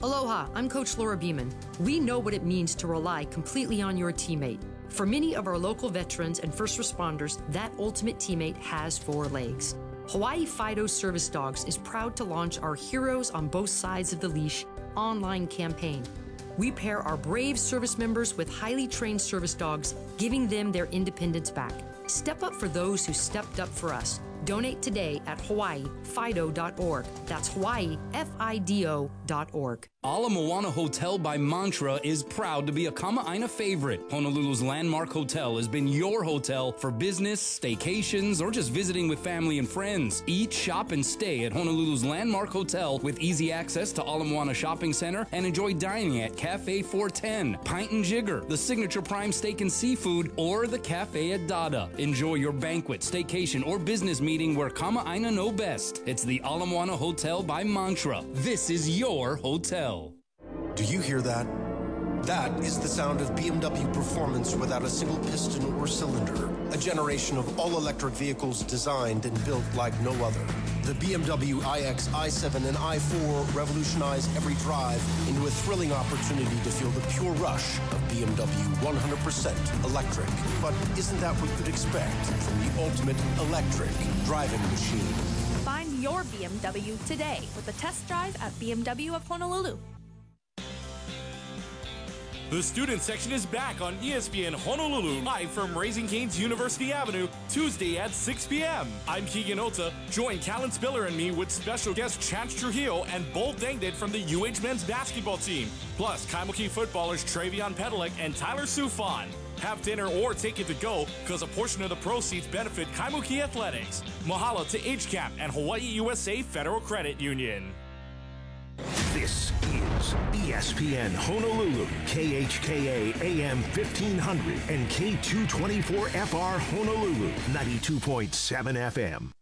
Aloha, I'm Coach Laura Beeman. We know what it means to rely completely on your teammate. For many of our local veterans and first responders, that ultimate teammate has 4 legs. Hawaii Fido Service Dogs is proud to launch our Heroes on Both Sides of the Leash online campaign. We pair our brave service members with highly trained service dogs, giving them their independence back. Step up for those who stepped up for us. Donate today at hawaiifido.org. That's hawaiifido.org. Ala Moana Hotel by Mantra is proud to be a Kama'aina favorite. Honolulu's landmark hotel has been your hotel for business, staycations, or just visiting with family and friends. Eat, shop, and stay at Honolulu's landmark hotel with easy access to Ala Moana Shopping Center and enjoy dining at Cafe 410, Pint and Jigger, the signature prime steak and seafood, or the Cafe at Dada. Enjoy your banquet, staycation, or business meeting where Kama'aina know best. It's the Ala Moana Hotel by Mantra. This is your hotel. Do you hear that? That is the sound of BMW performance without a single piston or cylinder. A generation of all-electric vehicles designed and built like no other. The BMW iX, i7, and i4 revolutionize every drive into a thrilling opportunity to feel the pure rush of BMW 100% electric. But isn't that what you'd expect from the ultimate electric driving machine? Find your BMW today with a test drive at BMW of Honolulu. The student section is back on ESPN Honolulu, live from Raising Cane's University Avenue, Tuesday at 6 p.m. I'm Keegan Ota. Join Callan Spiller and me with special guest Chance Trujillo and Bolt Dangdit from the UH men's basketball team, plus Kaimuki footballers Travion Pedelec and Tyler Sufan. Have dinner or take it to go, because a portion of the proceeds benefit Kaimuki Athletics. Mahalo to HCAP and Hawaii USA Federal Credit Union. This is ESPN Honolulu, KHKA AM 1500 and K224FR Honolulu, 92.7 FM.